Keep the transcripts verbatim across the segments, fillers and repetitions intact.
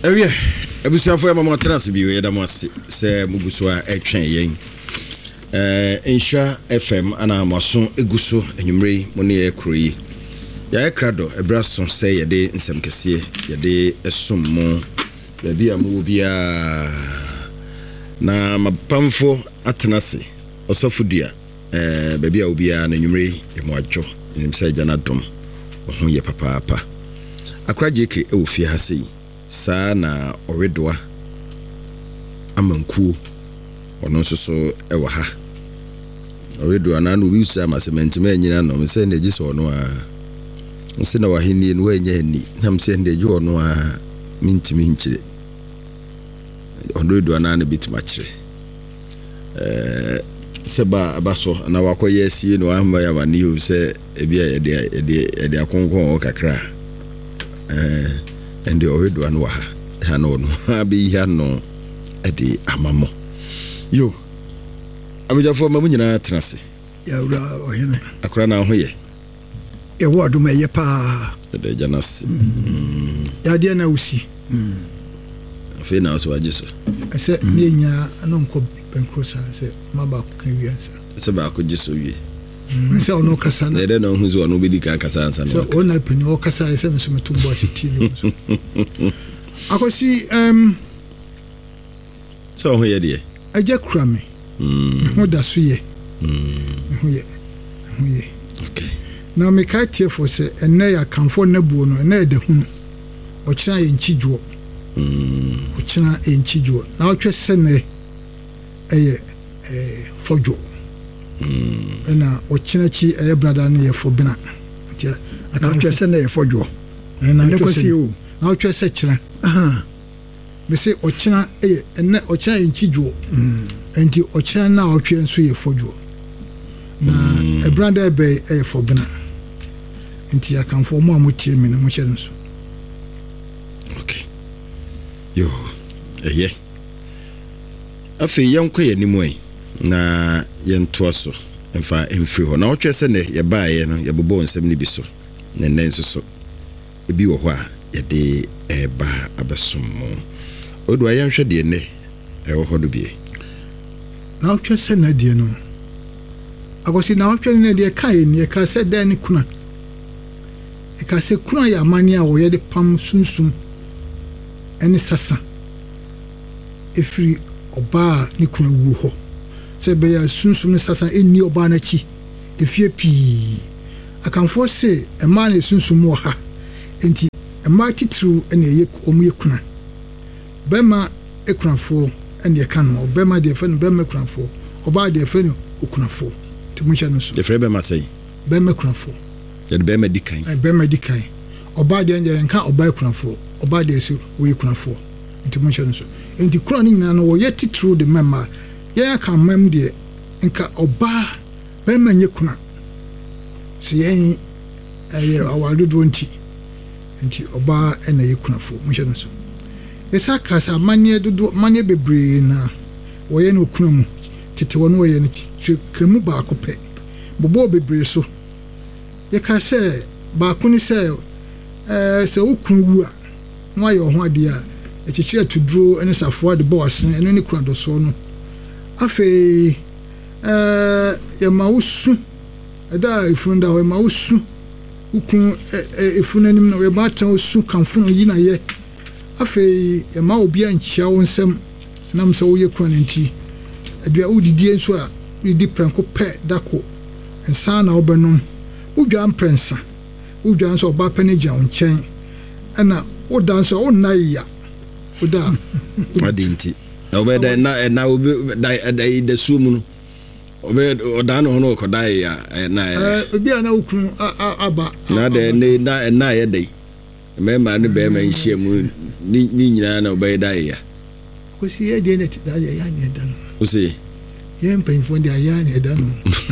Ewie, ebusuafo ya mama tenase bi we da mo ase se muguso a etwen yen. Eh Insha F M ana maso eguso enwumre mo ne ekroyi. Ya ekrado ebraso se ye de nsem kese ye de esom mo. Ba bia mo bia na mapamfo atenase osofudua eh ba bia obia na enwumre e mo adwo nimsa jana dom. Ho ye papa papa. Akra jeke e wo fie ha sei. Sa na oredoa amankuo ono nso so e wa ha oredoa na no wi sa masement ma nyina no me se na gi so no a nse na wa hini no anya ni na me se na gi ono a mintimi nchire oredoa na na bitima chire eh se ba abaso na wakoye sie no amba ya ba ni o se e bia ye de ye de akonkon kakra eh and the already one wa ha no no abi ha no e di amamo yo abijafo mamu nyina tenase ya ura ohene akora na ho ye e wodo me ye pa de janas ya dia na usi afi na so ajiso ese ne nya anonko benkosa se maba ko kan wiasa se ba ko jiso wi se ono kasa na de no huzo ono bedi kan kasa ansa no so ona peni o kasa ese me so metumbo asitili akosi em so ho ye de aje kura me mm ho da so ye mm ho ye ho ye okay na me ka tie fo se enne ya kanfo na buo no enne da hunu o kira ye nchidwo mm o kira ye nchidwo na o twese ne eye eh fojo mm na o kira chi eye brother ne ye fo bina ntia aka twese ne ye fojo na ne kwesi o na o twese kira aha me se o kira eye enne o kira ye nchidwo mm enti o kira na o twe nso ye fojo na e brother be eye fo bina nti akanfo mo amotie me no mo hye nso okay yo eye afi yanko ye ni moy na yento aso emfa emfiri ho na o twese ne ye baaye no ye bobo nsem ni bi so ne nen so so ebi wo ho a ye de eba abesom mo odu ayen hwe de ne e wo ho do bie na o twese na de no agosi na o twese na de kai ni ka se da ni kuna e ka se kuna ya mani a wo ye de pam sunsum eni sasa efiri oba ni kuna wu ho se be ya sunsum sasa eni oba na chi efie pi akanfo se e ma na sunsum wo ha enti e ma titru eni ye omu ye kuna bema ekunafo eni ye kan no bema de fe no bema kunafo oba de fe no okunafo timucha no so de fe bema sei bema kunafo ye de bema dikan e bema dikan oba de nje nka oba kunafo oba de so wo ye kunafo timucha no so enti kura ni nyina no wo ye titru de mema ye ka mem de nka oba bema nye kuna si yen eh awadu donti enti oba ena ye kunafo mucha no so esa kasa manie dodo manie bebre na wo ye no kuna mu tete wono wo ye no kemu ba ko pe bobo bebre so ye ka se ba ko ni se eh se okun wu a no aye ho ade a echichire tuduro ene safo de boss ene ne kura do so no afi eh ye ma usu eda ifunda ho ma usu ukun efunanim no ye ba tan usu kanfo yi na ye afi ye ma obi anchia wo nsem nam se wo ye kura nti adua udidie nso a udi pranko pe dako nsa na obenom udwa mprensa udwa nso oba panija onchen ana odan so onaya oda adinti na obeda na na obi da da sumu no obe odan no no kodai ya na eh obi ana okunu aba na de na na ye dai mema ne be ma nhia mu ni nyina na obeda ya ko si ye de ne ti da ya ne dan o si ye mpan fo de ya ne dan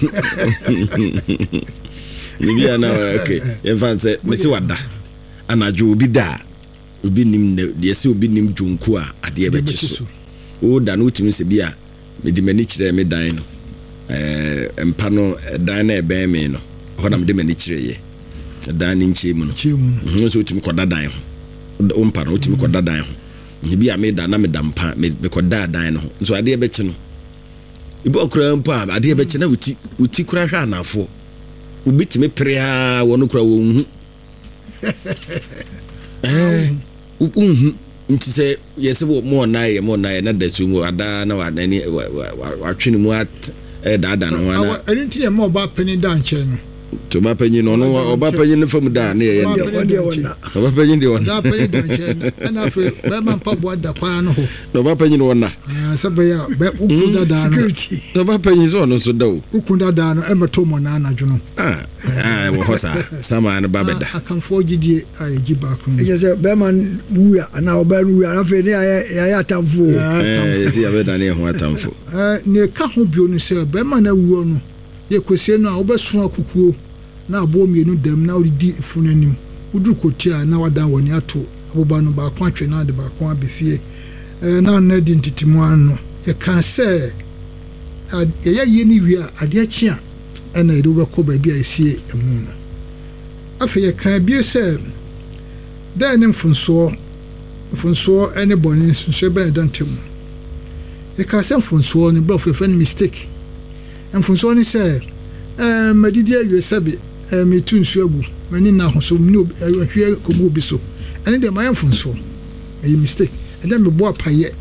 ni bia na okay ye fan se me ti wada anajo obi da obi nim de se obi nim dwonku a ade e be chiso o da no timi se bia me di mani kire me dan no eh empa no dan na e ben me no ho na me di mani kire ye dan ni nchi mu no nchi mu no so timi koda dan ho o mpa no timi koda dan ho ni bi a me da na me da mpa me ko da dan no so ade be chi no ibo okura mpa ade be chi na uti uti kura hwa anafo ubitime prea wono kura wo hu eh unhu nti se yese mo na ye mo na ye na da su mu ada na wa nani wa twini mu at eh da da no wana ani nti mo ba pani da nche no to ba panyi no no oba panyi ne fam da na ye ndi oba panyi ndi wona da pani da nche ana fe ba man pa bo da kwa no ho no ba panyi no wona ah sabe ya ba ukunda da no to ba panyi so no so da ukunda da no e meto mo na anadwo no ah ah wo hosa sama na ba beda akan fo gidie ay giba kun e je be man wuya ana oba wuya na fe ne ya ya atamfo eh yesi ya beda ne ho atamfo eh ne ka ho bio no se be man na wuo no ye kwese no a obeso akukuo na abo mienu dam na odi ifunanim udu kotia na wada woni ato aboba no ba kwa twe na de ba kwa befie eh na na di ntitimu ano ye kan se ye ye ye ni wi a ade achi a na edo be ko ba bia esie emu no afa ye kan bia se da ne mfunso mfunso ene boni sunse be dan temu ye kan se mfunso ne bro for mistake mfunso ni se eh madidi awie sabe eh metu nsu agu mani na hoso mni ahwe kogu obi so ene de my mfunso a mistake and then me bo apaye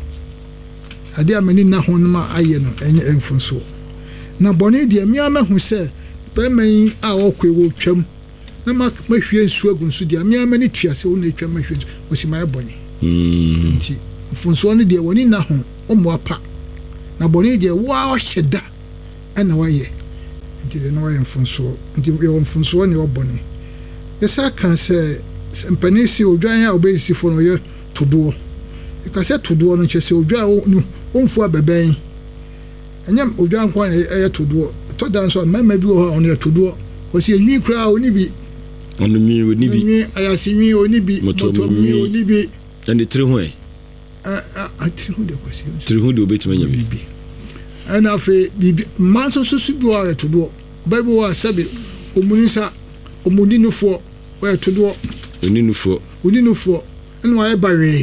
ade amani na ho ma aye no enye mfunso na boni de mi amahu se be man a okwewo twam na ma mahwe nsu agu nsu de mi amani tua se wona twam mahwe o si my boni mm nti mfunso ne de woni na ho o mo apa na boni de wa o hyeda ana waye nti de no waye mfunso nti yo mfunso ne obone yesa kan se mpanisi odwan a obesi fo no ye todo e ka se todo no chese odwan onfu abeben enyam odwan kwa ye todo to dan so mama bi ho on ye todo o se nwi kra oni bi on mi oni bi nwi ayasi nwi oni bi moto mi oni bi and tiri ho e a a tiri ho de kwasi tiri ho de obetuma nya bi ana fe bibi manso so su bi wa to do bible wa sabe omunisa omuninufo wa to do oninufo oninufo enu wa bare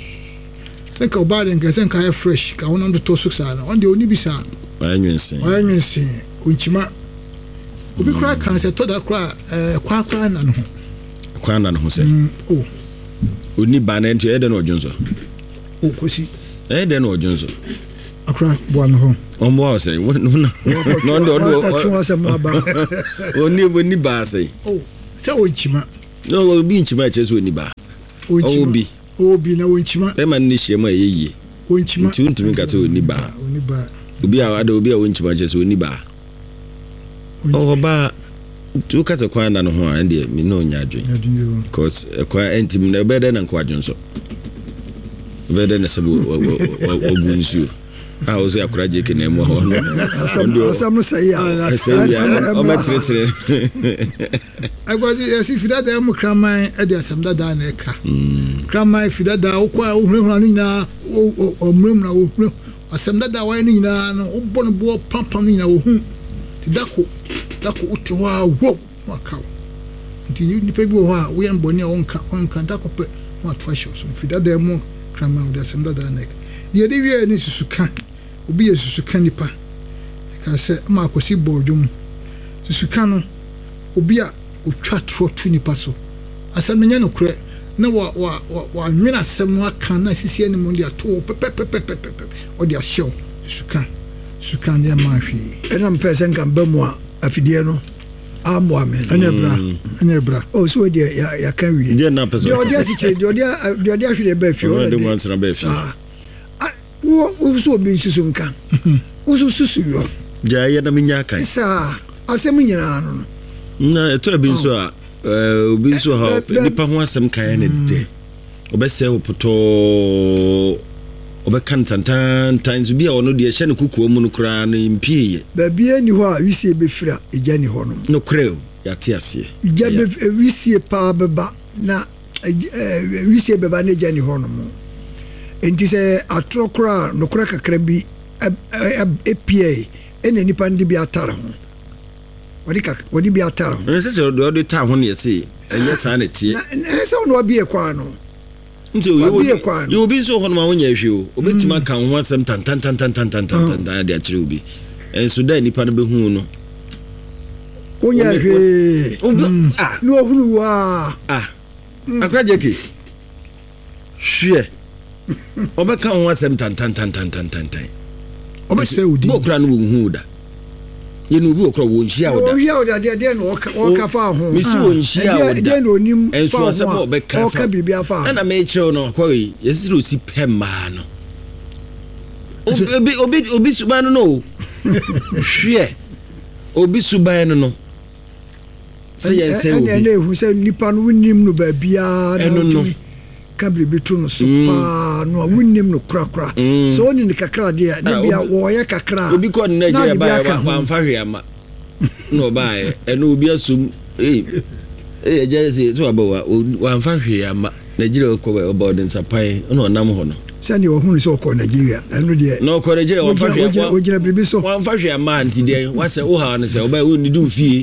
think about it and think I fresh ka won do to suksa na on de oni bisa wa nwensen wa nwensen onchima obi kra kan se to da kra eh kwa kwa na no kwa na no se oh oni ba na nti e de no odwonso o kosi e de no odwonso akra bo am ho ombo o say no no no do oni oni ba say oh se onchima no obi nchima e cheso oni ba obi obi na onchima e man ni hye yeye onchima nti untimi ka se oni ba oni ba obi a wada obi a onchima cheso oni ba o ba tu ka te kwa na no ho a ndie mi no nya adwen because kwa entim na be de na kwa adwen so be de na sabu ogunsu ah o se akura je kene mo ho no asam no say ya o ma tire agwazi esi fidada em kraman e de asam dada na eka kraman fidada o kwa o hunu hunu nyina o mrem na o hunu asam dada wa ni nyina no o bon bo pampam nyina o hu ti dako dako uti wa wo wakaw nti ni pe bi wo ha wo yan boni a wonka wonka dako pe mo atfasho so fidada em kraman o de asam dada na eka ye de wi ni susuka obi ye susuka nipa ka se ma akosi bodwum susuka no obi a otwa tro tu nipa so asem nya no kure na wa wa wa nwina asem no aka na sisi ani mo dia to pepepepepepe o dia show susuka susuka ne ma hwi enam person kan ba mu a afidie no amo amen anya bra anya bra o so dia ya ya kan wi dia na person dia dia si che dia dia dia dia hwi de ba fi o de mo ansra ba fi wo uso bi susu nka uso susu yo ja ya na minya kai sa asem nyina no na eto abi nso a obi nso ha nipa ho asem kai na de obese opoto obekan tantan times bi a ono de hye ne kukuo mu no kra no impie ba bia ni ho a wisie be fira eja ni ho no no kra ya te ase ja be wisie pa beba na wisie beba na eja ni ho no mo enti se atrokra no kra kakra bi epie ene nipa ndi bi atara ho wadi ka wadi bi atara ho e se se do do ta ho ne se enye ta na tie e se no bi e kwa no nti you be so hono ma wonya hwe o obetima kan ho asem tan tan tan tan tan tan tan tan de akire obi enso da nipa no behu no wonya hwe ah no ohunu wa ah akrajeki hwe obeka ho asem tan tan tan tan tan tan obese udi bokura no hu da ye no bi okura wo nhia oda wo hia oda de de no oka fa ho mi si wo nhia oda de no nim enso asem obeka oka bibia fa na me chiro no kwawe yesiro si pemma no obi obi obi suban no hwe obi suban no se yense obi ene ehu se nipa no nim no ba bia no kabri bitu no so pa no wonnim no kura kura so oni ne kakra de na bia wo ye kakra obi ko na Nigeria ba wa mfa hwe ama no ba e ene obi asum eh eh je se so abawa wa mfa hwe ama Nigeria ko ba about sapai no nam ho no sani wo hunu so ko Nigeria enu de no ko Nigeria wa mfa hwe ama wo jira bibi so wa mfa hwe ama anti de wa se wo ha no se oba wo ni du fie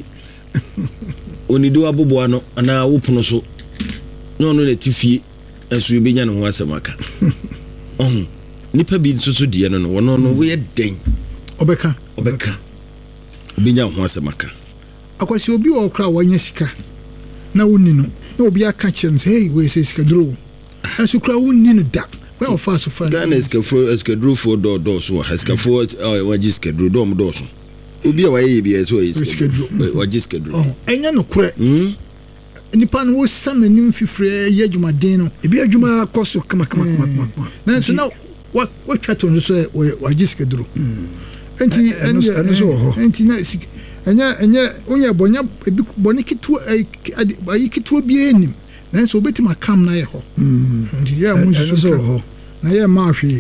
oni do abobo no ana wo pono so no no le ti fie enso ye benya no ho asemaka oh nipa bi nso so de no no wono no we den obeka obeka benya ho asemaka akwasi obi wo kra wanya sika na wonni no na obi aka kire say hey we say sika duro enso kra wonni no da we o fa so fa Ghana sika fo sika duro fo do do so ha sika fo wa ji sika duro do mo do so obi a wa ye bi so yi sika duro wa ji sika duro enya no kure mm nipa no wo sana nim fifre ye adwumaden no ebi adwuma koso kama kama kama na so na wa wa twato no so wa jiske duro enti enti na enya enya onya bonya ebi boni kitu ayi kitu bi enim na so betima kam na ye ho enti ye mu so ho na ye ma hwe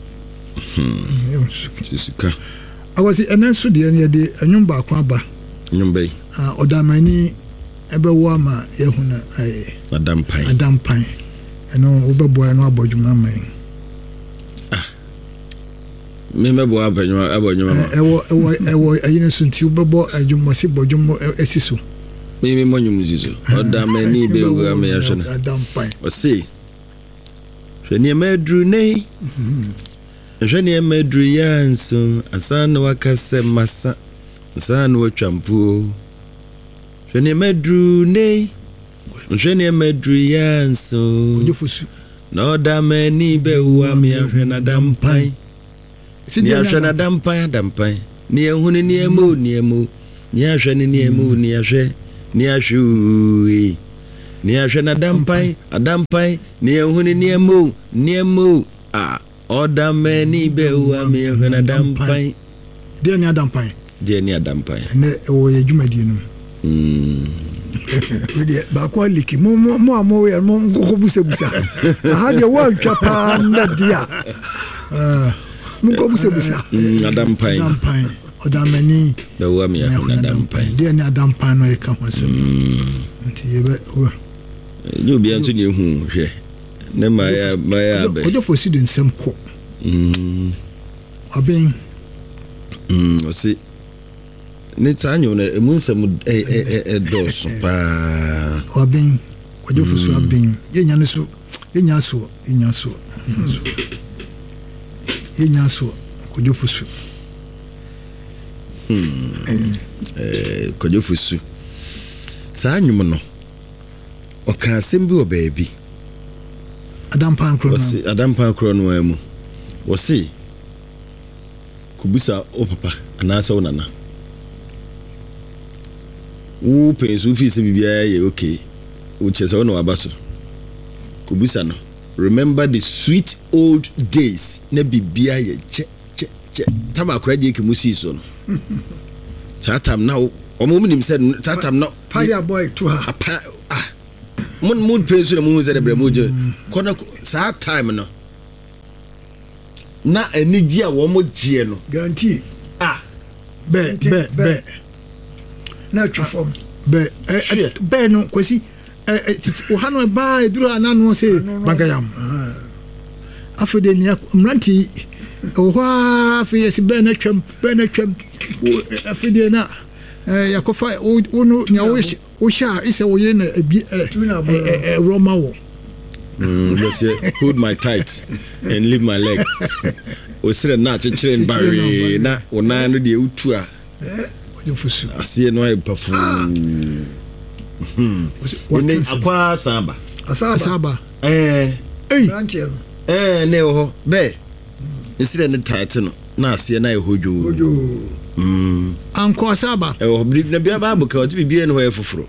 hmm sisuka awasi enen so de ne de anyum ba kwa ba anyum bai ah odamani ebe wo ma yehuna ai adampan adampan eno obebo eno abodwuma man ah me mebo abodwuma abodwuma ewo ewo ewo ayine sunti obebo adwuma si bodwuma esiso me me monyum zizo odamani be wo ma yahwe adampan o si hwani madru nei hwani madru yanso asana wakase masa asana watwampo hwene madru nei hwene madru yanso ojofusu na odamani be wa me hwena dampan ni hwena dampan dampan ni ehunu ni emu ni emu ni hwene ni emu ni hwe ni hwe ni hwena dampan adampan ni ehunu ni emu ni emu ah odamani be wa me hwena dampan de ni adampan de ni adampan ne wo ye dwumadie no mm we ba kwa liki mo mo amo we mo ngoko busa busa ha de wa twapa na dia ah mo ngoko busa busa adampan adampan odamani be wa me adampan de ni adampan no e ka ho se nti ye be you be anto ne hu hwe ne ma ya ma ya be ojo fo si de nsem ko mm abin mm o si ne tanyo na emunsem eh eh eh dos pa abin ojo fo so abin ye nya no so ye nya so ye nya so ye nya so ojo fo so mm eh ojo fo so sa anyum no o ka sembi o baabi adampan kro no adampan kro no amu wo si kubusa o papa anasa wonana wo pensu fi se bibia ye okay wo chese wono abaso kubusa no remember the sweet old days na bibia ye che che che tama akra je kimusi so no tatam na o mo nim se tatam na fire boy to her ah mun mood pensu na mun ze de bre moje kono sa time no na enigi a wo mo gie no guarantee ah be be be na twofom be be no kwesi o hanu ba eduru ananu se bagayam afede ni mranti o ha afi yesi be na twam be na twam afede na yakofa unu nya wo sha ise wo yire na ebi roma wo Mm, but yeah, hold my tight and leave my leg. O sire na chichire bare na ona no de utu a. You fusu. Asie no e pafu. Mhm. Woni akwa samba. Asa saba. Eh. Ei. Branche no. Eh ne ho be. Isire ne tight no. Na asie na e hojo. Ojo. Mm. Anko saba. Eh ho na bia ba buka o ti bibia ne ho e foforo.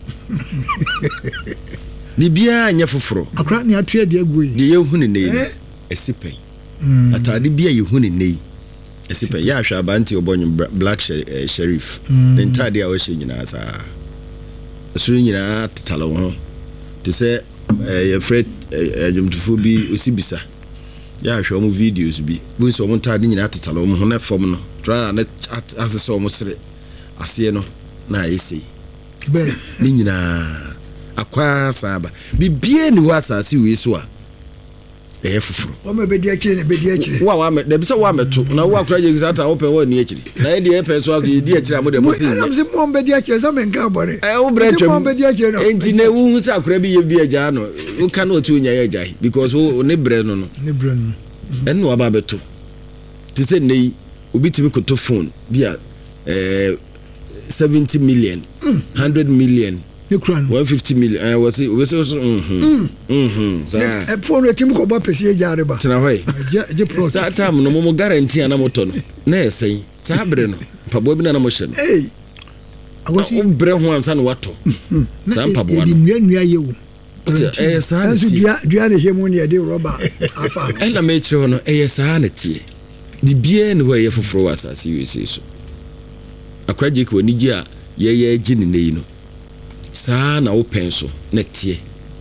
Bibia anya foforo. Akra ne atue de agu yi. De ye hu ne nei. Esipen. Mm. Atade bia ye hu ne nei. Esipen ya hwa abanti obonyo black sheriff. Ne ntade a wo hye nyina sa. Esuru nyina tatalo ho. To say eh Fred adwumtufo bi osibisa. Ya hwa mo videos bi. Bu so mo ntade nyina tatalo mo ho na fom no. Tra na asese o mo sere. Ase no na ayesi. Be ni nyina akwa saba bibie ni wasase we so a eh fufuro o me bedi akire ne bedi akire wa wa me da bisa wa meto na wa akra je exata wo pe wo ni akire na e de e pe so di akire amode mo se am se mo bedi akire so me nka bore eh wo bre twem mo bedi akire no enti na wu hu se akra bi ye bi aja no wo ka na otu nya ye aja because wo ne bre no no ne bre no en no aba beto ti se nei obi timi koto phone bi a eh seventy million one hundred million Ekran one hundred fifty million eh was it was mhm mhm sa e phone etim ko ba pese jare ba tena hoy je je pro sa time no mo guarantee na moto no na esai sa bre no pabo bi na na mo hye no eh agosi bre ho ansa no wato sa pabo no no nua nua yewu eh sa ansu dia dia ne hemu ne de roba afa eh na me chiro no eh sa na tie di bie ne ho ye foforo asase we sei so akraje ko ni gi a ye ye gi ne nei no saa na open so na tie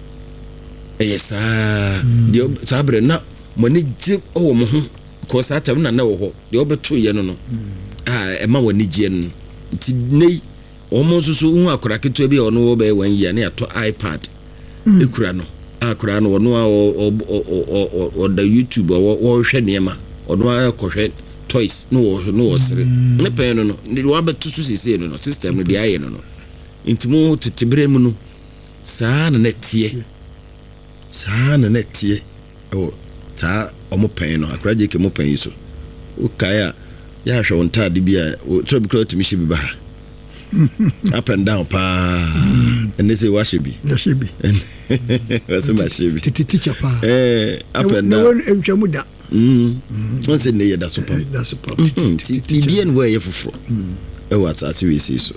eh saa de saa bre na mo ni gi o mo ho ko saa tam na na wo ho de obeto ye no no ah e ma wo ni gi no ti nei o mo susu hu akora keto bi ono wo be wan ye na to iPad ekura no akora no ono o o o da YouTube wo hwe niema ono akɔhwɛ toys no wo no wo sere ne pen no no ni wo abeto so sisi no no system no de aye no no intimo titibre mu no saa na netie saa na netie o ta omo pen no akraje ke mo pen yiso o kaya ya hwe on tade bia o so bi kro timi hye bi ba ha up and down pa and they say wa hye bi na hye bi wase ma hye bi titi teacher pa eh up and down no entwamu da mm won say ne ye da super da super titi bien we ye foforo e wa ta ase we see so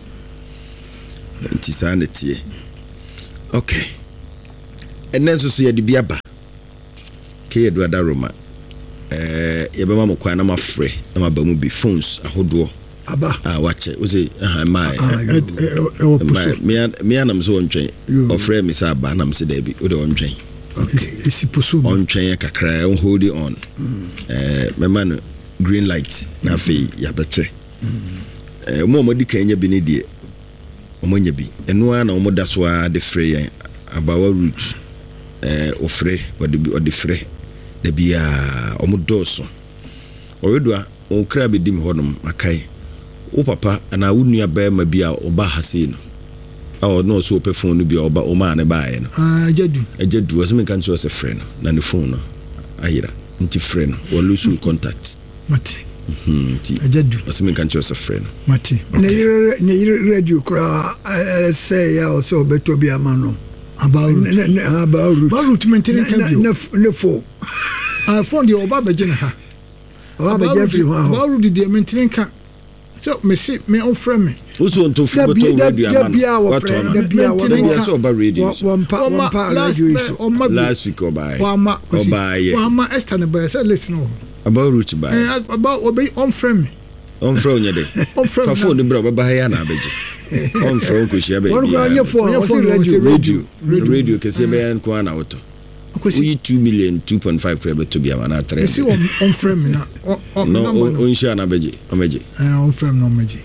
nti saa na tie okay enen so so ye de bia ba ke ye do ada roma eh ye be ma mo kwa na ma frɛ na ma ba mu bi phones ahodo aba ah wache we say ah mai e o puso me me anam so ontwen o frɛ me sa ba nam se da bi o de ontwen okay esi puso ontwen kakra on hold it on eh me man green light na fe ya beche eh mo mo di kan nya bi ne die omonya bi eno ana omoda so a de frɛ yan abawa root eh ofre odi odi frɛ da bia omodoso owedo a onkra be dim honom akai wo papa ana wo nua ba ma bia oba hase no awo no so pe phone no bia oba o ma ne baaye no ah jadu jadu asem kan so se frɛ no na ne phone no ayira nti frɛ no wo lose contact mati mhm ti jadu asem kan so se frɛ no mati ne yire ne yire radio kra say ya so beto bia ma no about about root about root maintain can be ne fo ah phone the oba be gina ha oba be jeffrey ho about root the maintain can so me see me on frame me uso onto fu beto radio ama what on the bia what so about radio one pa one pa radio so last week oba oba oba oba Esther ne ba say listen about root by about obi on frame me on frame nya de on frame fa phone bra baba ya na abeje on frame ko shia be one ko anya phone radio radio radio ke se be yan ko ana auto we two million two point five crebe to be amana three you see on frame na no on shia na beje omeje eh on frame no meje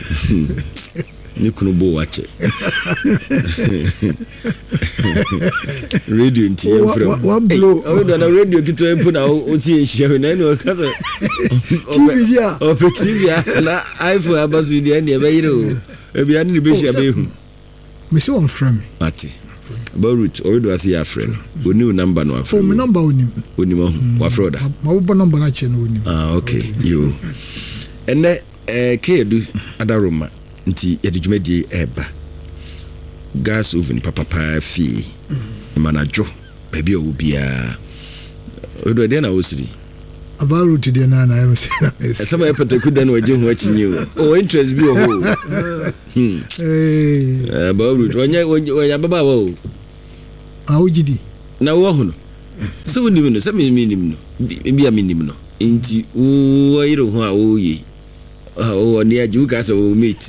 ni kunu bo wache radio nti en frame one blow o do na radio kito en puna o ti en shia na ni o ka so T V ya o pe T V na iPhone abazu di en e be yiro e bi ani ni be shia be hu me see on frame ati about root or do I see a friend who knew number no for me number onim onim wa froda ma wo number na che no onim ah okay you and eh kedu adaroma nti yede dwumadi eba gas oven papa pa fi manajo baby o bia odo de na wosiri about root de na na am say some epete ku den waje hu achi nyu o interest bi o ho hmm eh about root onya onya baba wo ah ojidi na wo hu no so woni no se me minim no bia minim no nti wo yiro ho a wo yi oh ni aju ka so meet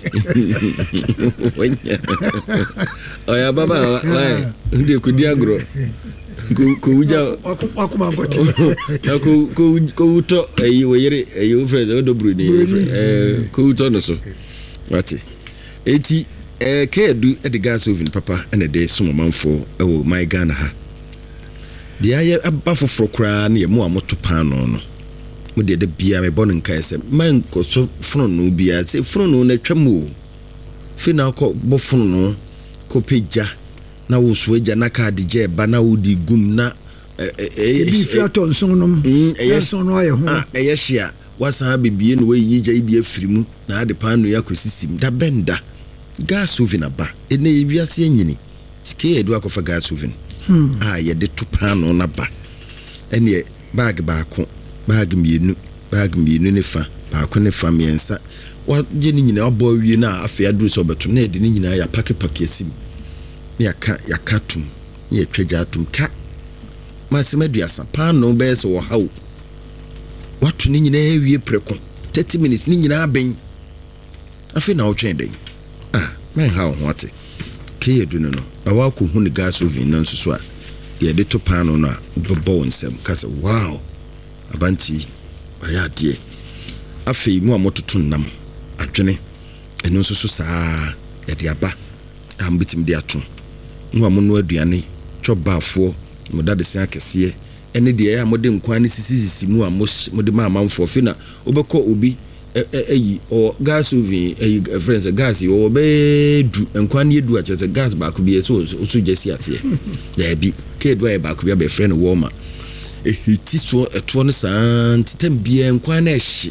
oya baba why ndi ku diagro ku ku uja akuma ngoti na ku ku ku to eyi wo yire eyi wo friend o do bru ni eh ku to no so wati eti eh kedu e de gas oven papa ene de so manfo e wo my Ghana ha de aye abafoforo kra na ye mo amoto pan no no mo de de bia me bon nkai se man ko so funu no bia se funu no na twam fi na ko bo funu no ko peja na wo so eja na ka de je ba na wo di gum na e bi fraton son no e son no aye ho e ye hia wasan bibie no we yi ja ibi afirimu na ade pan no yakosisim da benda gas oven aba ene wiase anyini tike edu akofa gas oven hmm ah ye de to pan no na ba ene bag ba ko bag mienu bag mienu ne fa ba ko ne fa miensa wa je ni nyina abo wie na afa aduru so beto na de ni nyina ya pake pake asim ne aka ya katum ne atwaja atum ka masimaduasa pan no be so wo hawo watu ni nyina wie preko thirty minutes ni nyina ben afa na otwen den ah men hawo hote ke edu no na wa ko hu ne gas oven no nsusu a ye de to pan no na bobo nsem ka se wow abanti aya de afei mu amototo nam adwene eno nso so saa ya de aba ambitim de ato mu amono aduane chobafo mu dade sen akese ene de ya mode nkwan ne sisisi mu amos mode ma amanfo fi na obekọ obi eyi o gas oven eyi friends gas o be du nkwan ne du a chese gas ba ko bi so so jesi ate ya bi ke du a ba ko bi be friend wo ma ehiti so eto no san titam bia nkwan na ehye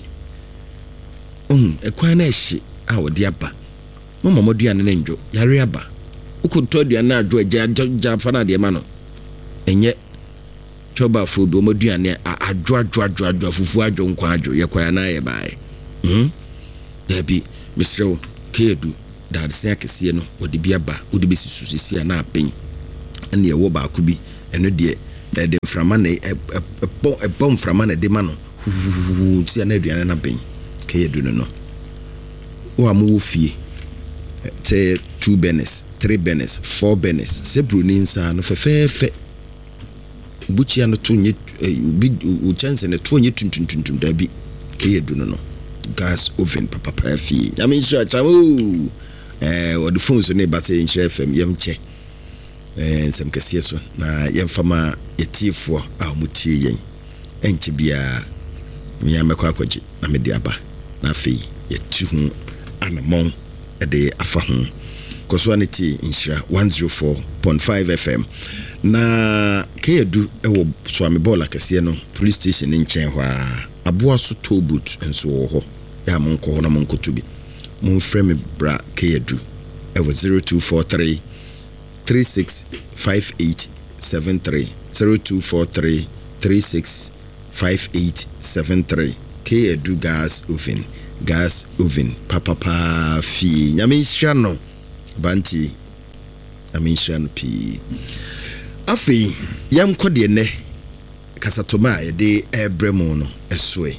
um ekwan na ehye a wodi aba mama moduane na njo yare aba ukunto aduane na adwo ja ja fa na de ma no enye choba fo bi moduane adwo adwo adwo adwo fufu adwo nkwan adwo ye kwa na ye bae mhm dabi misrew kedu dad sen akese no wodi bia ba wodi be sisu sisi na apen ene ye wo ba ko bi eno de de frama na e bom frama na de ma no ti na aduane na ben kedu no no wo amu fie te two burners three burners four burners se bruninsa no fefefe buchia no to nye bi o chance ne to nye tuntuntuntum da bi kedu no no gas oven papa pa fie nyame nshira chamu eh o de phone so ne ba se nshira fm yam che eh nsem kase so na yemfama yetifo a mutie yen enche bia me amekwa akwaji na me de aba na afei yetu hu anamon ede afa hu Koswaniti nshira one oh four point five F M na kedu ewo swami bola kase no police station nchen hwa aboa so tobut enso ho ya monko ho na monko tubi mon frame bra kedu ewo zero two four three three six five eight seven three zero two four three three six five eight seven three kedu gas oven gas oven papa pa fi nyame shano banti nyame shano pi afi yam kode ne kasatoma ye de ebremu no esoe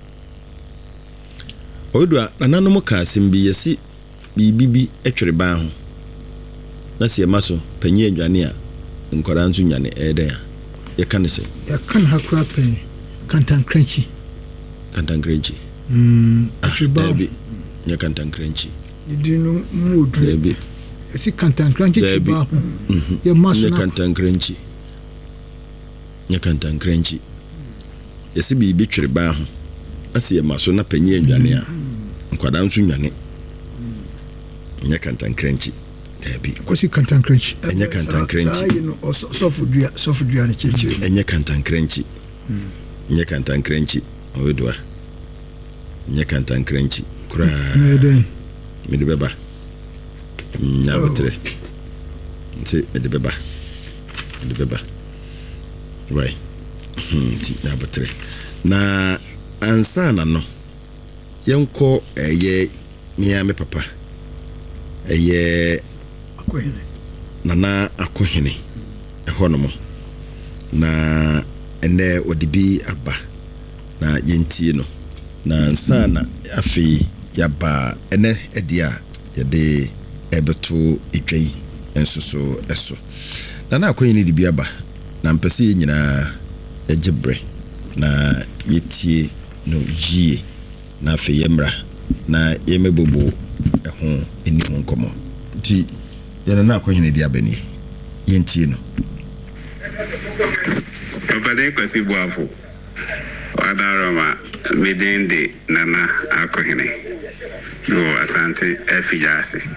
odua nananom ka asimbi yesi bibibi etwere ban ho na se maso panyi adwane a nkora nso nyane eden a ye kan se ya kan hakura pen kantan crunchy kantan crunchy mm atweba bi nya kantan crunchy idi no modu bi esi kantan crunchy ba ho ye maso na kantan crunchy nya kantan crunchy yesi bibi twere ban ho ase ye maso na panyi adwane a nkora nso nyane nya kantan crunchy dabi kosi kantankranchi enye kantankranchi saa yi no sofu dua sofu dua ne chichiri enye kantankranchi enye kantankranchi owedua enye kantankranchi kura na den me de beba nya botre nti me de beba me de beba right nti nya botre na ansa na no yenko eye mia me papa eye akohene nana akohene ehonomo na ene odibi aba na yentie no na ansa na afi yaba ene edia yede ebeto edwai ensoso eso nana akohene dibi aba na mpese nyina ejebre na yetie no jie na afi yemra na yemebobo eho eni ho nkomo ti yana na akohene di abani yentie no Obade kwasi buafo wadaroma midende nana akohene no asante efijasi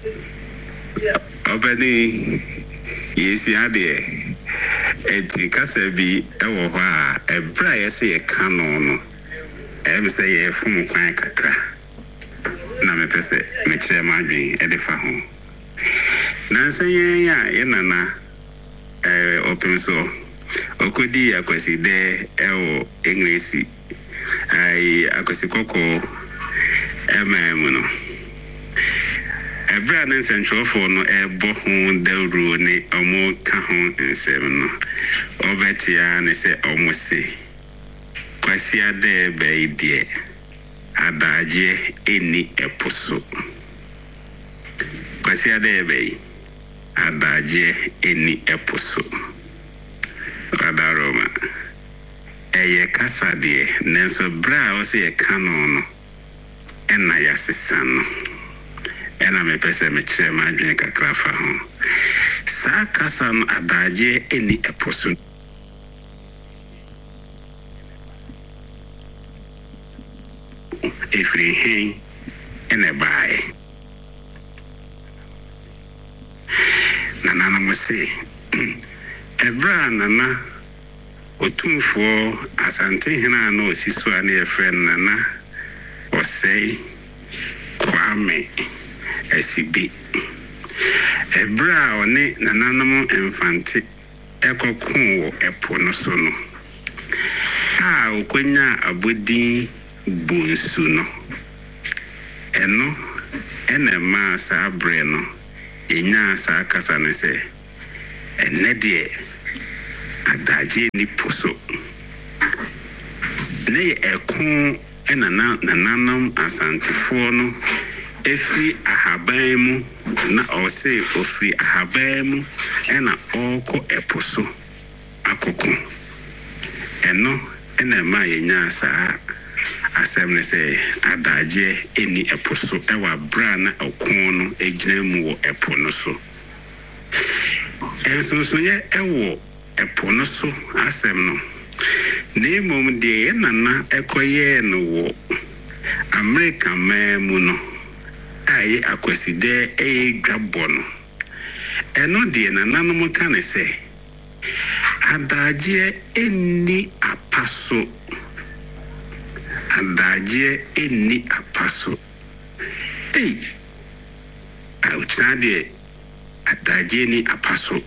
obani yesi ade eti kasa bi ewo ho a ebra yesi e kano no em se ye fum kwan kakra na me pese me kire madwi e de fa ho na se ye ya ye nana eh open so okodi akwasi de ewo englisi ai akwasi koko emem no ebra na central for no ebo ho dawru ni omo ka ho nsem no obetia ne se omo se kwasi ade be die adaje eni eposo kwasi ade be adaje eni eposo radaroma eye kasade nenso bra o se kanu no ena ya sesano ena me pese me kire ma dwen kakra fa ho sa kasa no adaje eni eposo efri hen ene bae nana mo se ebra nana otumfo asante hina na osiso ana ye friend nana osei kwame esibi ebra one nana no enfante ekokun wo epo no so no a okonya abodin bunsu no eno ene ma sa bre no enya sa kasa ne se ene de adaje ni poso ne ekun enana nananam asantifo no efi ahaban mu na ose ofri ahaban mu ena oko eposo akoko eno ena ma yenya sa asem ne se adaje eni eposo ewa bra na okon no egina mu wo epo no so enso so ye ewo epo no so asem no ne mom de nana ekoye no wo America memu no aye akwaside e gwabo no eno de nana no mo kan se adaje eni apaso adaje eni apaso ei auchade adaje ni apaso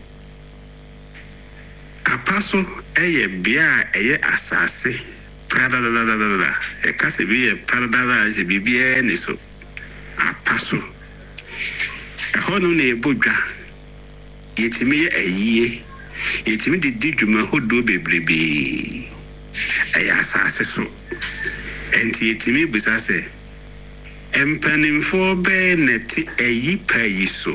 apaso eye bia eye asase prada da da da da e kase bi prada da se bibie ni so apaso ehonu na ebodwa yetimi ye ayiye yetimi de didwuma hodo bebrebe eye asase so enti yetimi bisase empanimfo be neti eyi payi so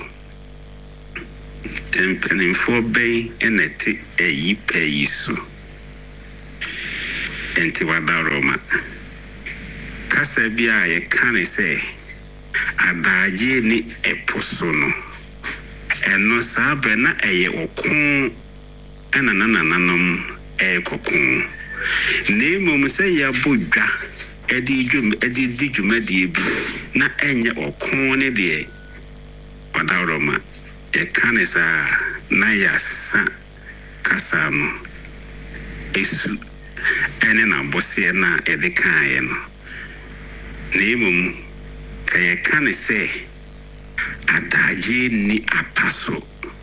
empanimfo be neti eyi payi so enti wadaroma kasa bia ye kan se adaje ni eposo no eno sabe na eye okun enanananom e kokun ne mom se ya bodwa edi dwum edi di dwuma die bi na enye okun ne de wadawroma e kanisa na yasa kasa no esu ene na bosie na edekaye no nemum kaye kanise adaje ni apaso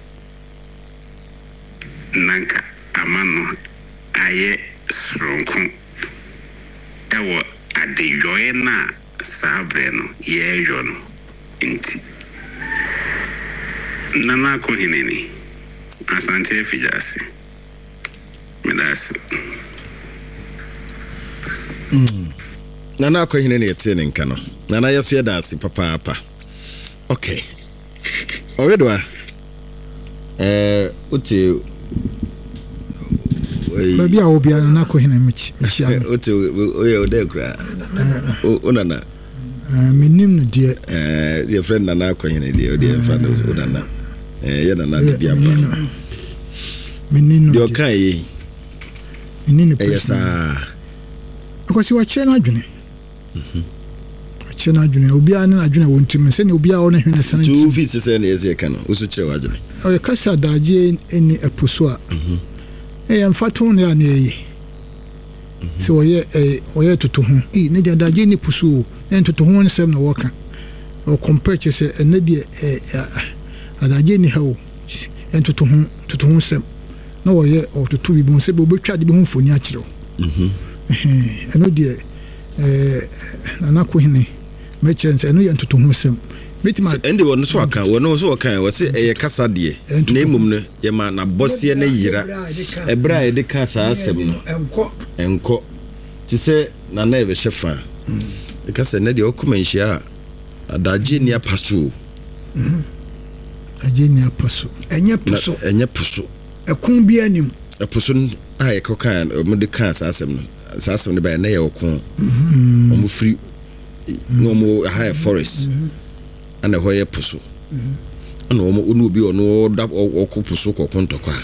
nanka amano aye sronko ewo adeyoe na sabre no yeyo no inti nana ko hineni asante fijasi medasi mm nana ko hineni etene nka no nana yeso yedasi papa papa okay owedoa eh uti baby a obi ana na ko hineni mechia uti oye odekra onana menim no de eh your friend nana ko hineni de odi friend onana eh ya nana de bia ba menim no de okai menim no pesa akwasi wa chena adwene mhm chena adwene obi ana na adwene wontim se ne obi a wona hwene sana two feet se ne yesi ka no usu kire wa adwene o kasa daje eni eposo a mhm e yam faton ne ana yi se oye eh oye toto ho e ne dia daje ni pusu ne toto ho nsem na woka o compare se ene dia adaje ni hawo en toto ho toto ho nsem na oye o toto bi bon se bo betwa de bi ho foni a kire mhm eno die eh nana ko hine me chance eno ye ntoto ho sem betima ende won so aka won so aka wo se eye kasa de na emum no ye ma na bosie na yira ebra e de kasa asem no enko enko ti se nana e be shefa e kasa na de okuma nhia adaje ni apaso mhm aje ni apaso enye puso enye puso ekun bi anim apuso a e kokan mo de kasa asem no asem ne ba na ye okon mhm omo free no mo high forest ana hoye puso ana omo onu obi ono da okopuso kokontokwa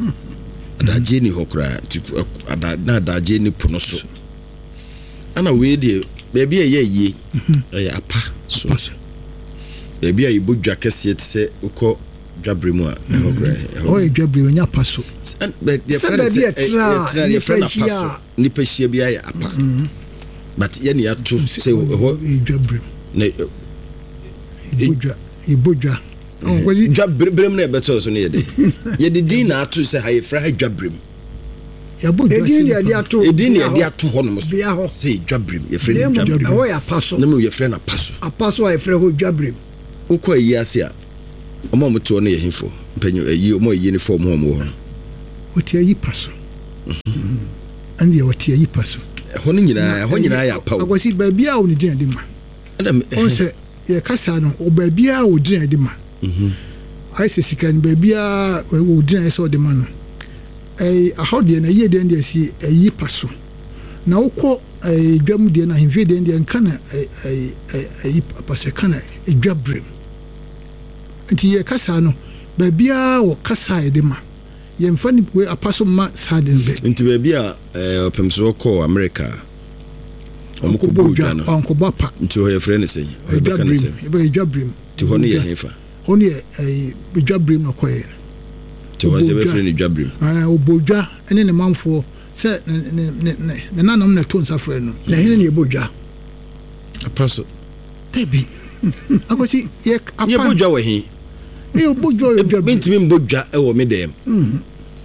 adaje ni hokra ada na adaje ni puno so ana we de baby ye ye eh apa so baby ayi bodwa kese tse uko dwabremu a hokra o e dwabremu nya paso but your friend say your friend apa ni pehia bia ya apa but ye ni ato say ho dwabremu ne ibodwa ibodwa oh wazi dwabremu na beto so ne ye de ye de din na ato say ha fra ha dwabremu ya bodwa edin ya dia ato edin ya dia ato ho no so say dwabremu ye friend dwabremu o ya paso na me ye friend apaso apaso ya friend ho dwabremu uko yi ase a omo moto no ye hifo mpanyu ayi omo yi ni form ho mo ho oti ayi paso mhm andi oti ayi paso ho no nyina ho nyina ya pawo akwasi ba bia o ni gina de ma on se ye kasa no o ba bia o gina de ma mhm ai se sikan ba bia o gina so de ma no eh how de na ye de ndi si ayi paso na ukọ eh dwam de na himfe de ndi nka na eh ayi paso kana edwabrem nti ye kasa no ba bia o kasa e de ma ye mfa ni we apaso ma sadin be nti ba bia eh opemso ko America onko bodwa no onko bapa nti ho ye frɛ ne sey o be kan sey e be edwabrem ti ho ne ye hefa ho ne eh edwabrem no ko ye ti ho je be frɛ ne edwabrem ah obodwa ene ne manfo se ne ne ne nanam na to nsa frɛ no na hene ne ebodwa apaso tebi akosi ye apa ye bodwa wa hi e obodwa ye bodwa bentimi mbodwa e wo me dem mhm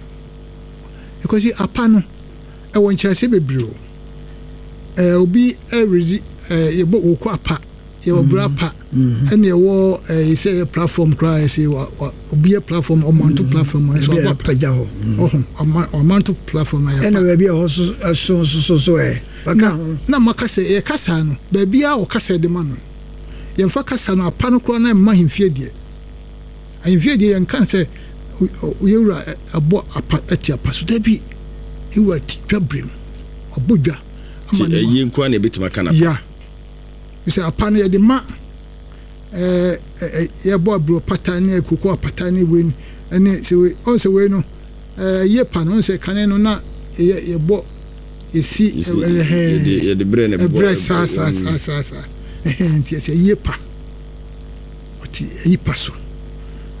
akosi apa no e won chese bebre o eh obi e rezi eh ye bo okọ apa ye obra apa ene ye wo eh say platform cry say obi e platform o mount platform so apa ja ho o mount platform ya ene we bi ho so so so so eh baka na makase ye kasa no ba bia o kasa de ma no ye mfa kasa no apa no kro na ma himfie die ahimfie die ye nkan se ye wura abo apa ati apa so da bi he wura twabrem obodwa amane ye nko na betima kana ya bisa apa no ye de ma eh ye bo bro patani ekuko patani wen ene se we on se we no eh ye pa no se kane no na ye ye bo esi eh ye de bre na bo sa sa sa sa sa eh nti se ye pa oti ye paso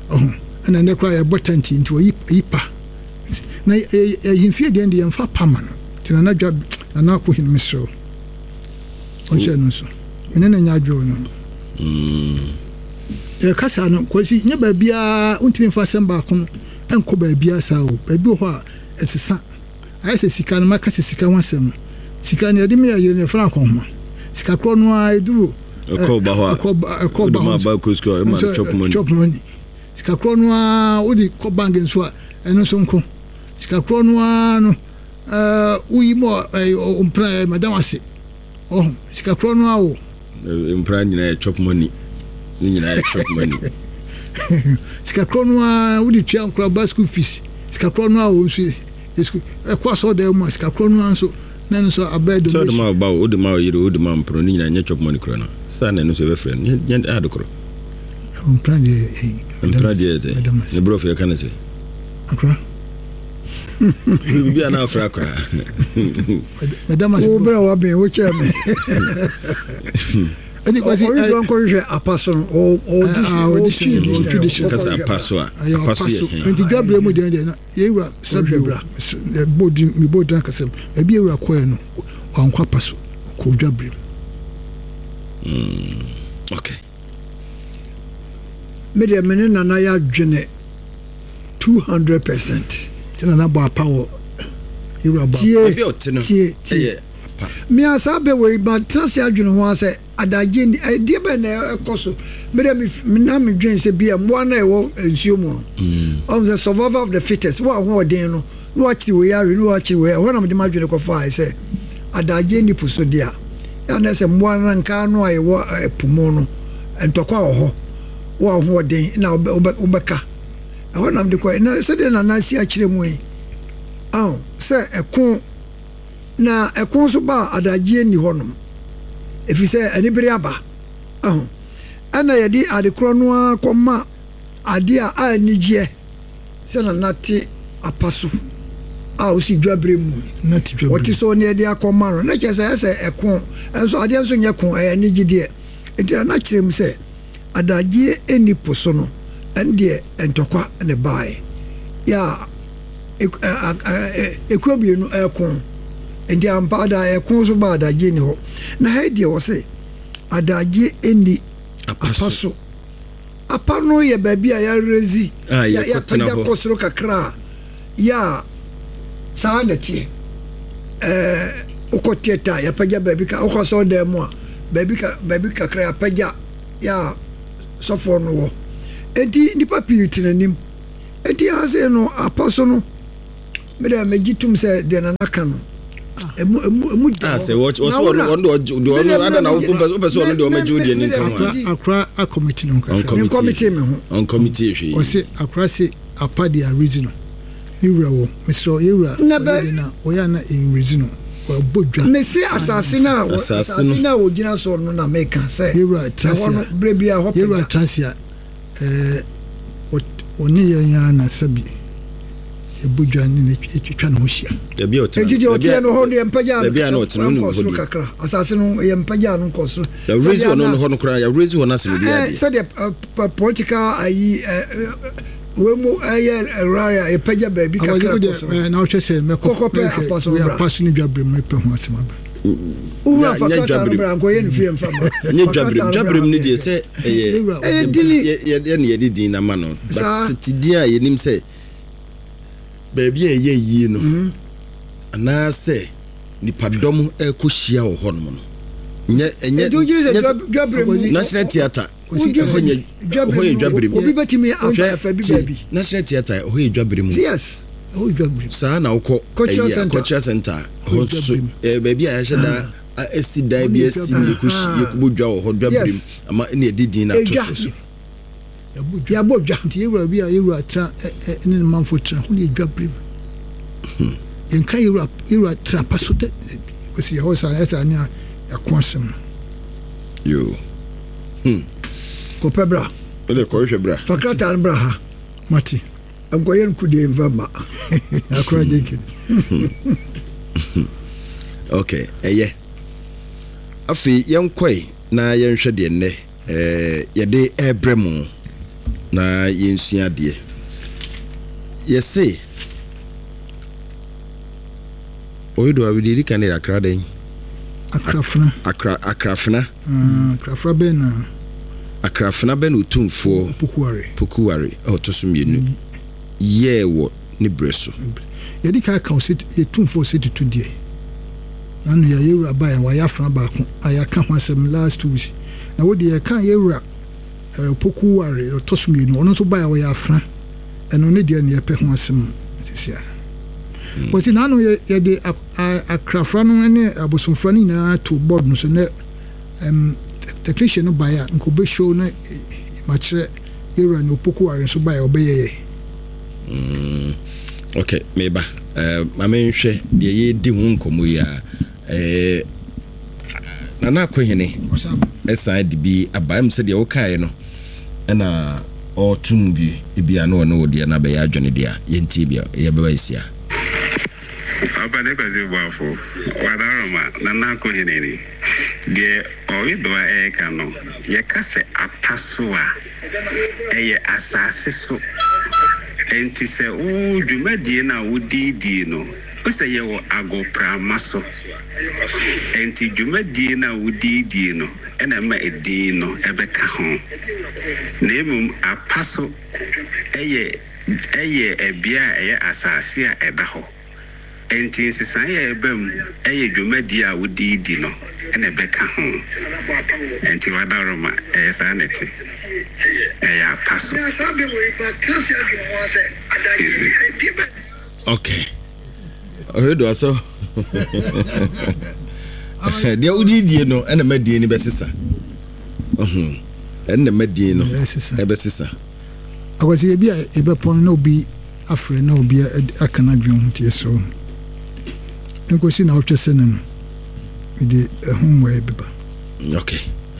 oh ana ne kwa ya botanti nti oyi yipa na yimfie de ndi yemfa pama no tina na dwa na na ko hin misro on che no so mene na nya dwo no mm e kasa no ko si nya ba bia untimi fa sem ba ko no enko ba bia sa o ba bi ho a esesa ai se sika no maka se sika wasem sika ne de me ya yire ne fra ko ho sika kro no a eduru ko ba ho ko ko ba ma ba ko sko e ma chop money chop money sika kro no a odi ko bank nso a eno so nko sika kro no a no eh uyi mo ompra madam ase oh sika kro no a o ompra nyina chop money ni nyina chop money sika kro no a odi tua nkra ba school fees sika kro no a o nso esku e kwa so de mo sika kro no anso na nso abedo so de ma ba o de ma yiro o de ma mpro ni nyina nya chop money kro na sa na nso be friend nya ade kro ompra de eh ompra de ne bro fe kana se akra bi ana afra akra madam o bra wa be o che me edi kwasi o don ko je apason o o tradition kasa apaso a apaso ye enti dwabre mu de de na ye wura sabra bodi mi bodran kasem e bi wura ko no wankwa paso ko dwabre mm okay me de me na na ya dwene two hundred percent tina na ba power ye wura ba bi otino tie tie me asabe we ba trans ya dwene ho ase adaje ndi de be na ekoso me de me na me dwen se bia mo na e wo nsuo mu on the survival of the fittest wo ho den no no akiri we ya we no akiri we ho na me de ma dwene ko fa se adaje ndi puso dia ya na se mo na nka no aye wo pumo no entokwa ho wo ho den na obeka e ho na me de ko na se de na na si akire mu yi ah se ekon na ekon so ba adaje ndi ho no efi se anibere aba ahụ ana yedi adekro no akoma ade a anigye se na nate apaso a osi dwabere mu nati dwabere woti so ne yedi akoma no na kese ese ekon enso ade enso nye kon e anigye de enti na kirem se adagye eni poso no ende entokwa ne bae ya ekobie no ekon ndi ampada e kunso ba adagye ni ho na haidie wo se adagye eni apaso apa no ye babia ya rezi ya ya pega kosoro kakra ya saana tie eh ukotieta ya pega baby ka ukoso demo baby ka baby kakra ya pega ya sofo no wo enti ni papi tinanim enti ase no apaso no me da megitum se de na naka no emu emu ah say what was one one do do ada na wo person no de o maji odi ni nkan akra a committee no on committee me ho on committee hwe o se akra se apadi original yura wo mister yura na o ya na in original for bodwa me se asase na asase na wo gina so no na make say yura transia brebia hope yura transia eh oni ya na sabi ebudwa ni ne twitwa no hia da bia otin ejije otin no ho ne mpaja da bia no otin no ho kakra asase no ye mpaja no koso da raise ho no ho no kra ya raise ho na se no bia eh said political ayi we mu aye raya e paja baby kakra koso na o chese me ko ko pe we are passing dwabre me pe ho asema uwa fa dwabre branko ye nfie mfa nye dwabre dwabre ni de se eh eh dili ye ye ne ye didi na ma no but tidi a ye nim se baby e ye yi no ana se nipadom e ko hia wo ho no nye enye national theater ho nye dwabre mu obi betimi afa fa bi baby national theater ho ye dwabre mu yes ho dwabre sa na wo cultural center ho so e baby a ya sheda esi dai bi esi ni ko hia ko bodwa wo ho dwabre mu ama ne didi na to so ya bodwa nti yewura bi a yewura tra ni manfo tra ho ne dwabre hmm enka yewura yewura tra paso de ko si ho sa esa ni ya kwasem yo hmm ko pebra ele ko hwe bra fakrata bra ha mati angoyen kude mvama akura jeke okay eye afi yenkoi na yenhwe de ne eh yede ebremu na yensua de yese oyido abidi kan ya akra den akrafna akra akrafna mm akrafra ben na akrafna ben utumfo pokuware pokuware otosum yenu ye wo ni breso yedi ka ka osit yetumfo sit to die nanu ya yewura ba ya wa yafra ba ko ayaka ho asem last two weeks na wo de ka yewura pokuware otosum yenu ono so ba ya wa yafra eno ne de ne yepe ho asem sisia Wati nanu ye de akrafra no ne abosomfra ni na to board no so ne em technician no baya nko be show na ma kire yewura no pokuware so baya obeyeye. Mm. Okay, meba. Eh mama nhwe de ye di hu nkomo ya eh na na akohene. Esa de bi abaam se de wo kae no. Na o tum bi bia no no de na be ya adwene dia yenti bia ye beba isia. Aba ne kwazi bwafo. Wadaroma na na akohene ni. De owido e ka no. Ye kase apaso a eye asase so enti se o dwumadie na wodidi no o se ye wo agopra maso enti dwumadie na wodidi no ena ma edin no ebeka ho na emum apaso eye eye ebia eye asase a eba ho enti sisan ye ebam eye dwumadie a wodidi no ena ebeka ho enti wadaroma esa neti eya paso. Okay. Ohedo aso. Dia udidie no ena madie ni besisa. Mhm. Ena madie no e besisa. Akwasi e bia e be pon na obi afre na obi akana dwon tie so. Enkosi na otwese ne no. Ide ehum we beba. Okay.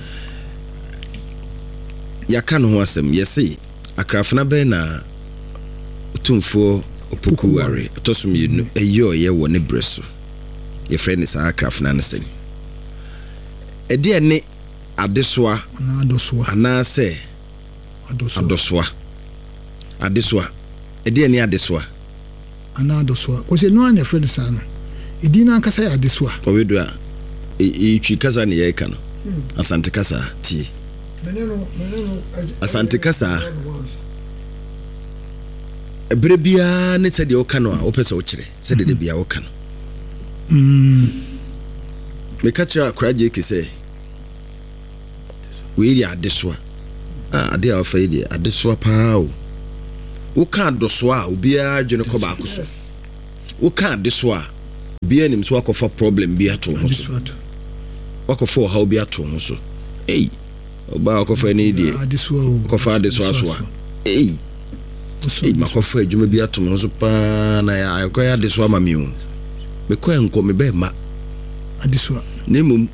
Yaka no ho asem yesi akrafna be na utumfo opokuware otosum yenu eyo ye wo ne breso ye friend is akrafna ne sen ede ne adesoa na adosoa ana se adosoa adosoa adesoa ede ne adesoa ana adosoa ko se no an friend sa no edi na nkasa ya adesoa owedo a e twi kasa ne ye ka no asante kasa ti meneno meneno asante kasa ebere bia ne se de o kano a opese o kire se de bia o kano mm me kacha akraje ke se we ri adesoa ah ade a ofa ide adesoa paa o wo ka adosoa obi a dwene ko ba akoso wo ka adesoa obi anim so akofa problem bi ato ho so wakofa ha obi ato ho so ei oba akofa ni ide adesoa o kofa adesoa so a ei ei makofa adwuma bi ato ho so pa na ya akoya adesoa ma mi o me ko enko me be ma adesoa nemum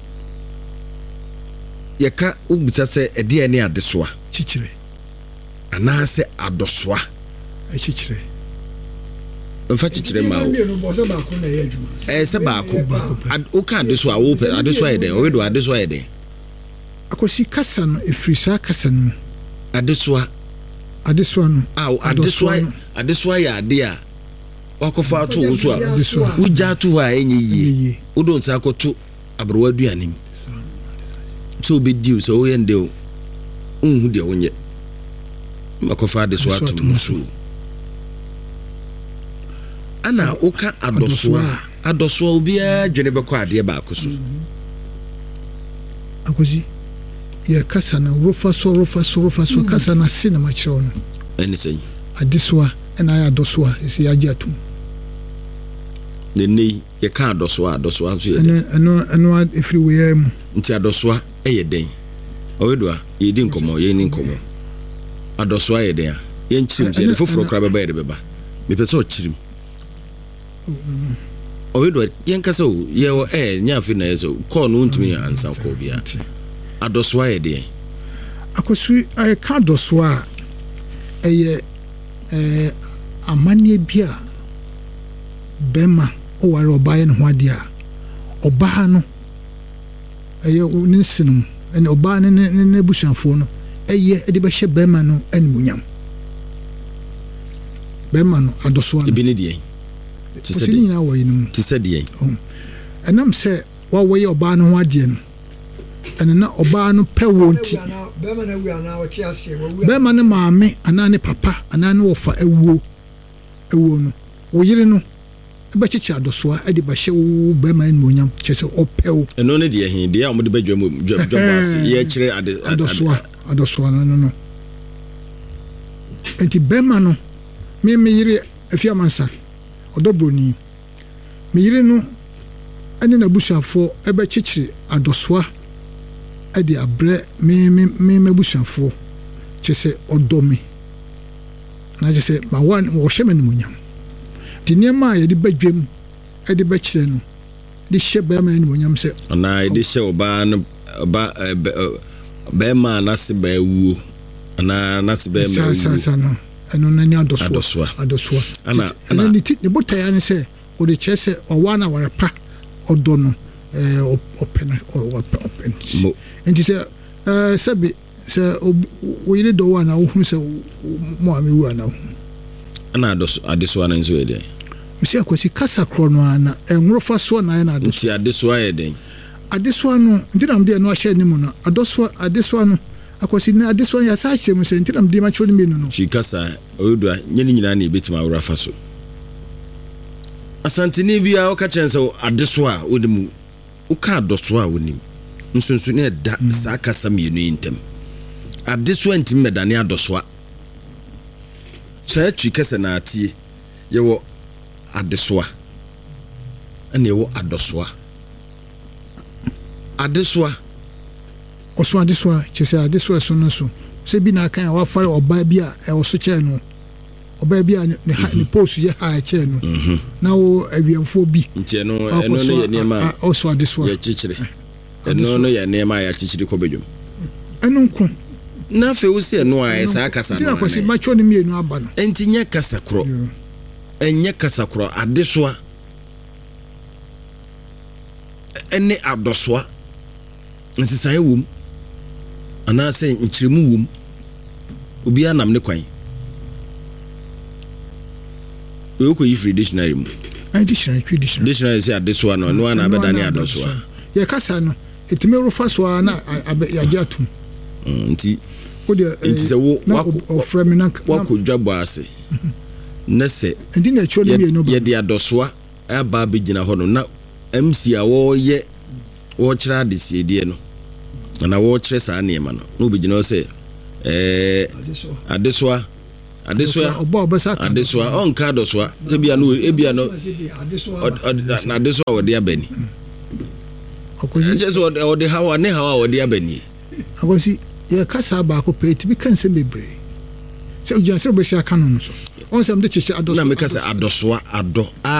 yeka ugbita se ede ne adesoa chichire ana se adosoa chichire mfa chichire ma o eh se ba ko o ka adesoa wo pe adesoa ede o we do adesoa ede akosi kasa no efrisa kasa no adesoa adesoa no ah adesoa adesoa ya ade a wakofa to wo so a uja to a enye yi wo don sa akoto abrowa duanim so be deal so we ende o unhu de wonye makofa adesoa to musu ana oka adosoa adosoa obi a dwene be ko ade ba akoso akosi ye kasa na rofa so rofa so rofa so kasa na cinema chiro no anything adesoa na ya adosoa isi ya jatum ne nei ye ka adosoa adosoa so ye eno eno eno everywhere mu nti adosoa eye den owedo a ye di nkomo ye ni nkomo adosoa ye den a ye nchirim je foforo kra beba ye beba me pese o chirim owedo ye nkasa o ye o eh nya afi na ye so call no ntimi ansa ko bia adosoa ye den akosu ay ka adosoa eye eh amane bia bema o ware obaye no hwade a oba no eye ninsinum ene oba ne ne busanfo no ɛyɛ ɛde bɛhyɛ bɛrima no animuonyam bɛrima no adɔsoa no ebi ne deɛ te sɛ deɛ nyinaa wɔ yi no mu te sɛ deɛ ɛnam sɛ wɔwɔyɛ ɔbaa no ho adeɛ no ɛno na ɔbaa no pɛ wɔ nti bɛrima no maame anaa ne papa anaa ne wɔfa awuo awuo no wo yere no ɛbɛkyekyɛ adɔsoa ɛde bɛhyɛ wo bɛrima animuonyam kyerɛ sɛ ɔpɛ wo ɛno ne deɛ he deɛ a wɔde bɛdwa mu dwabɔ ase yɛkyerɛ ade adɔsoa adɔsoa no no no nti bɛrima no me me yere afi amansa ɔdɔ broni me yere no ɛne n'abusuafoɔ ɛbɛkyekyere adɔsoa ɛde abrɛ me me me m'abusuafoɔ kyerɛ sɛ ɔdɔ me na kyerɛ sɛ ma wa wɔhyɛ me animuonyam de nneɛma a yɛde bɛdwam ɛde bɛkyerɛ no de hyɛ bɛrima animuonyam sɛ anaa yɛde hyɛ ɔbaa no ɔba bɛrima a n'ase bɛawuo anaa n'ase bɛrima awuo no ɛno n'ani adɔsoa adɔsoa adɔsoa ana ɛno ne ti ne botaeɛ ne sɛ ɔde kyerɛ sɛ ɔwaa no awarepa ɔdɔ no ɛɛ ɔpɛ no ɔpɛ ɔpɛ no nti sɛ ɛɛ sɛbi sɛ oyere dɔ wɔ ana wohunu sɛ mo a mewu ana wohunu ana adɔso adesoa no nso yɛ dɛn mesi akwasi kasa korɔ no ana ɛnworofa soɔ na ayɛ no adɔsoa nti adesoa yɛ dɛn adesoa no nti nam deɛ no ahyɛ anim no adɔsoa adesoa no akwasi na adesoa yɛ saa ahyɛ mu sɛ nti nam deɛ makyerɛ no mmienu no kyi kasa ɔyɛdua nyɛ ne nyinaa na ɛbɛtumi awora fa so asantene bi a woka kyɛn sɛ adesoa a wonim woka adɔsoa a wonim nsonso ne ɛda saa kasa mmienu yi ntam adesoa ntimi mɛdane adɔsoa kyɛ twi kasa na atie yɛwɔ adesoa ɛna yɛwɔ adɔsoa adesoa ɔso adesoa kyerɛ sɛ adesoa so no so sɛ bi na aka a wafare ɔbaa bi a ɛwɔ so kyɛn no ɔbaa bi a ne post yɛ ha kyɛn no na wo awiamfoɔ bi nti ɛno ɛno no yɛ nneɛma ɔso adesoa yɛ kyekyere ɛno no yɛ nneɛma a yɛakyekyere kɔ badwam ɛno nko na afei wo sɛ ɛno a ɛyɛ saa kasa no dina kwasi makyɛ no mmienu aba no ɛnti nyɛ kasa korɔ ɛnyɛ kasa korɔ adesoa ɛne adɔsoa nsesaeɛ wɔ mu anaasɛ nkyerɛmu wɔ mu obiara nam ne kwan wekɔ yi firi dictionary mu dictionary twi dictionary dictionary sɛ adesoa no ɛno a na abɛdane adɔsoa yɛ kasa no ɛtumi rofa so a na yɛagye atom nti nti sɛ wo ɔfrɛ me na wakɔ dwabɔ ase na sɛ nti na ɛkyerɛ no mmienu ba yɛde adɔsoa aba bɛgyina hɔ no na M C a wɔyɛ wɔkyerɛ adesiedeɛ no na wɔkyerɛ saa nneɛma no na obɛgyina hɔ sɛ ɛɛ adesoa adesoa adesoa ɔnka adɔsoa ebia no ebia no na adesoa wɔde abani ɛkyɛ sɛ ɔde hawa ne hawa wɔde abani akwasi yɛ kasa baako pɛ ɛtumi ka nsɛm bebree sɛ ogyina sɛ wobɛhyia ka no no so ɔn sɛ mde kyehyɛ adɔsoa na meka sɛ adɔsoa adɔ